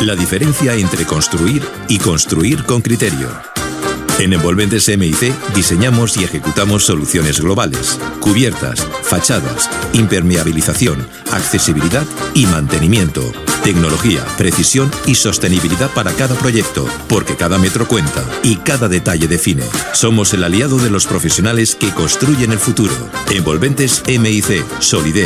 La diferencia entre construir y construir con criterio. En Envolventes MIC diseñamos y ejecutamos soluciones globales, cubiertas, fachadas, impermeabilización, accesibilidad y mantenimiento, tecnología, precisión y sostenibilidad para cada proyecto, porque cada metro cuenta y cada detalle define. Somos el aliado de los profesionales que construyen el futuro. Envolventes MIC, solidez,